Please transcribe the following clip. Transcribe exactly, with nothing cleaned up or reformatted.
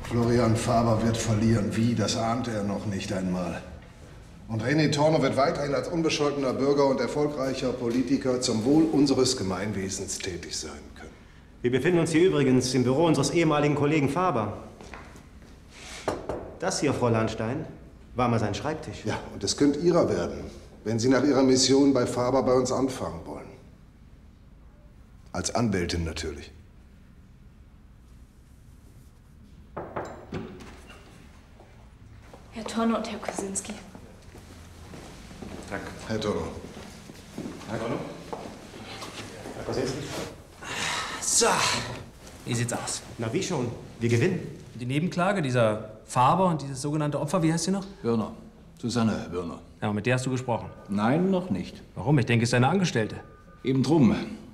Florian Faber wird verlieren. Wie? Das ahnte er noch nicht einmal. Und René Torno wird weiterhin als unbescholtener Bürger und erfolgreicher Politiker zum Wohl unseres Gemeinwesens tätig sein können. Wir befinden uns hier übrigens im Büro unseres ehemaligen Kollegen Faber. Das hier, Frau Landstein, war mal sein Schreibtisch. Ja, und es könnte Ihrer werden, wenn Sie nach Ihrer Mission bei Faber bei uns anfangen wollen. Als Anwältin natürlich. Herr Torno und Herr Kosinski. Danke. Herr Torno. Herr Torno? Herr Kosinski? So, wie sieht's aus? Na, wie schon? Wir gewinnen. Die Nebenklage, dieser Faber und dieses sogenannte Opfer, wie heißt sie noch? Birner. Susanne Birner. Ja, und mit der hast du gesprochen? Nein, noch nicht. Warum? Ich denke, es ist eine Angestellte. Eben drum.